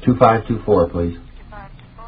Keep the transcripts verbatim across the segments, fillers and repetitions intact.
two five two four, please. two five two four.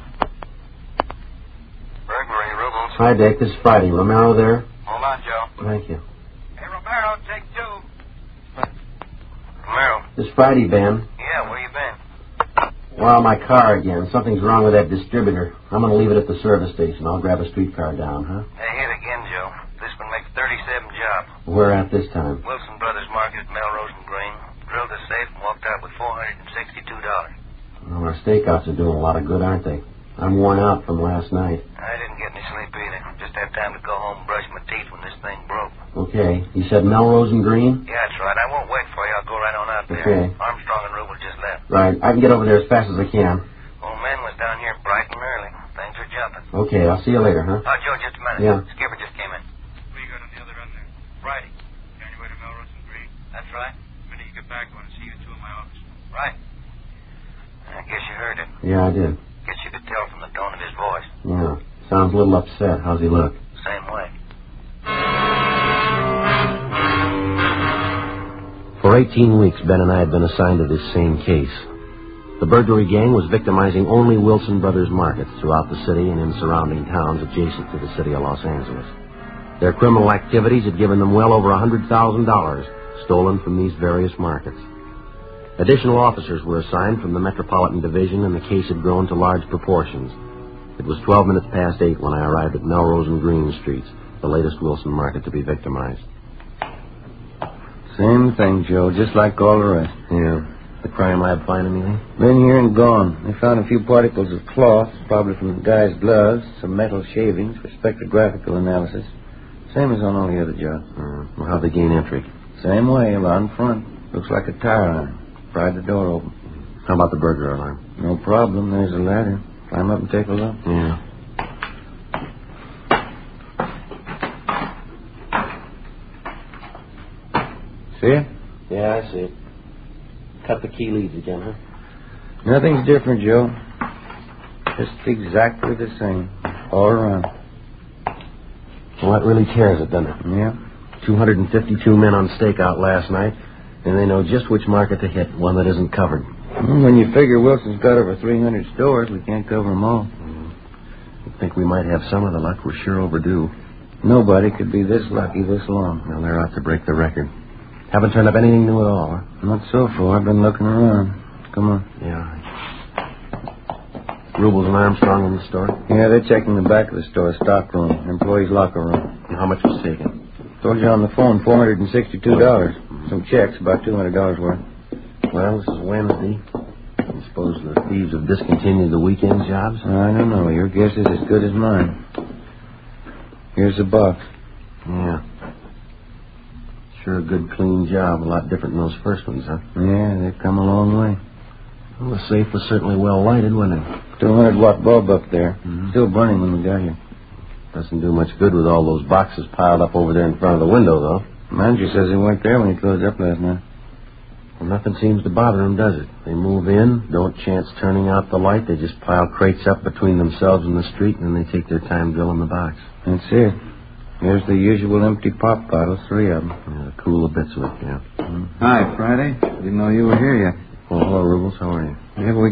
Burglary, Rubles. Hi, Dick. This is Friday. Romero there? Hold on, Joe. Thank you. Hey, Romero, take two. Romero. This is Friday, Ben. Yeah, where you been? Well, my car again. Something's wrong with that distributor. I'm going to leave it at the service station. I'll grab a streetcar down, huh? Hey, hit again, Joe. This one makes thirty-seven jobs. Where at this time? Wilson Brothers Market at Melrose and Green. Drilled the safe and walked out with four hundred sixty-two dollars. Well, our stakeouts are doing a lot of good, aren't they? I'm worn out from last night. I didn't get any sleep either. Just had time to go home and brush my teeth when this thing broke. Okay. You said Melrose and Green? Yeah, that's right. I won't wait for you. I'll go right on out there. Okay. Armstrong and Rubel just left. Right. I can get over there as fast as I can. Old man was down here bright and early. Things are jumping. Okay. I'll see you later, huh? Oh, Joe, just a minute. Yeah. Skipper just came in. What you got on the other end there? Friday. On your way to Melrose and Green? That's right. The minute you get back, I want to see you two in my office. Right. I guess you heard it. Yeah, I did. Guess you could tell from the tone of his voice. Yeah. Sounds a little upset. How's he look? Same way. For eighteen weeks, Ben and I had been assigned to this same case. The burglary gang was victimizing only Wilson Brothers markets throughout the city and in surrounding towns adjacent to the city of Los Angeles. Their criminal activities had given them well over one hundred thousand dollars stolen from these various markets. Additional officers were assigned from the Metropolitan Division, and the case had grown to large proportions. It was twelve minutes past eight when I arrived at Melrose and Green Streets, the latest Wilson market to be victimized. Same thing, Joe, just like all the rest. Yeah. The crime lab find anything? Been here and gone. They found a few particles of cloth, probably from the guy's gloves, some metal shavings for spectrographical analysis. Same as on all the other jobs. Uh, well, how'd they gain entry? Same way, out in front. Looks like a tire iron. Pried the door open. How about the burglar alarm? No problem. There's a ladder. Climb up and take a look. Yeah. See it? Yeah, I see it. Cut the key leads again, huh? Nothing's different, Joe. Just exactly the same. All around. Well, that really tears it, doesn't it? Yeah. two hundred fifty-two men on stakeout last night, and they know just which market to hit, one that isn't covered. Well, when you figure Wilson's got over three hundred stores, we can't cover them all. Mm. I think we might have some of the luck. We're sure overdue. Nobody could be this lucky this long. Well, they're out to break the record. Haven't turned up anything new at all, huh? Not so far. I've been looking around. Come on. Yeah. Rubles and Armstrong in the store? Yeah, they're checking the back of the store, stock room, employees' locker room. And how much was taken? Told you on the phone, four hundred sixty-two dollars. Some checks, about two hundred dollars worth. Well, this is Wednesday. I suppose the thieves have discontinued the weekend jobs? I don't know. Your guess is as good as mine. Here's the box. Yeah. Sure a good, clean job. A lot different than those first ones, huh? Yeah, they've come a long way. Well, the safe was certainly well lighted, wasn't it? two hundred watt bulb up there. Mm-hmm. Still burning when we got here. Doesn't do much good with all those boxes piled up over there in front of the window, though. Manager says they weren't there when he closed up last night. Well, nothing seems to bother them, does it? They move in, don't chance turning out the light. They just pile crates up between themselves and the street, and then they take their time drilling the box. That's it. Here's the usual empty pop bottles, three of them. Yeah, cool the bits with, yeah. Mm-hmm. Hi, Friday. Didn't know you were here yet. Well, hello, Rubles. How are you? Yeah, we